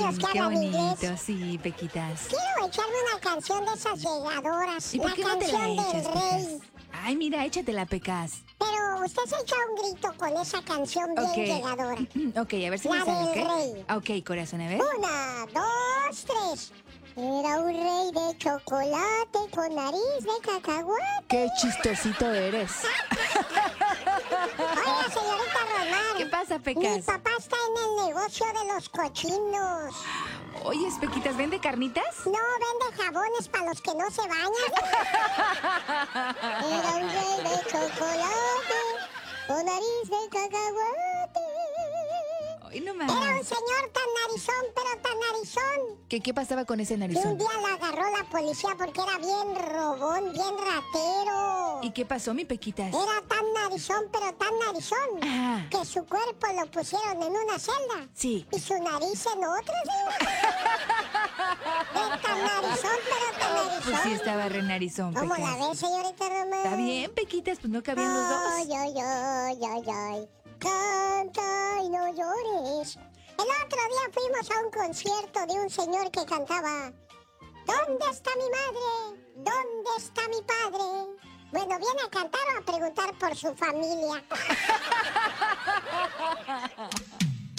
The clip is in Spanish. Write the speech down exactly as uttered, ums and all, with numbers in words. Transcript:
niños que qué hablan bonito, inglés. sí, Pequitas. Quiero echarme una canción de esas llegadoras. ¿Y por La qué no te la canción del echas, rey. Pecas? Ay, mira, échatela, Pecas. Pero usted se echa un grito con esa canción bien Ok. llegadora. Ok, a ver si La me sale, del ¿ok? rey. Ok, corazón, a ver. Una, dos, tres. Era un rey de chocolate con nariz de cacahuate. Qué chistosito eres. Oiga, señorita Román. ¿Qué pasa, Mi Pecas? papá está en el negocio de los cochinos. Oye, Pequitas, ¿vende carnitas? No vende jabones para los que no se bañan. Era un rey de chocolate con nariz de cacahuate. Ay, no Era más. un señor tan narizón, pero tan narizón, ¿Qué, qué pasaba con ese que un narizón? día la agarró la policía porque era bien robón, bien ratero. ¿Y qué pasó, mi Pequitas? Era tan narizón, pero tan narizón, Ajá. que su cuerpo lo pusieron en una celda. Sí. Y su nariz en otra, señor. Era tan narizón, pero tan narizón. Pues sí estaba re narizón, ¿Cómo la Pecas. ves, señorita Román? Está bien, Pequitas, pues no cabían los Ay, dos. ay, ay, ay, ay. Canta y no llores. El otro día fuimos a un concierto de un señor que cantaba: ¿dónde está mi madre? ¿Dónde está mi padre? Bueno, ¿viene a cantar o a preguntar por su familia?